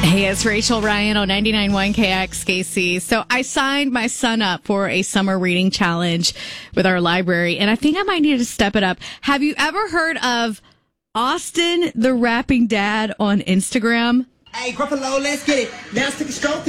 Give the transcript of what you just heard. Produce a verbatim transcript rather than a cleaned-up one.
Hey, it's Rachel Ryan on ninety-nine point one K X K C. So I signed my son up for a summer reading challenge with our library, and I think I might need to step it up. Have you ever heard of Austin the Rapping Dad on Instagram? Hey, Gruffalo, let's get it. Now let's take a stroll through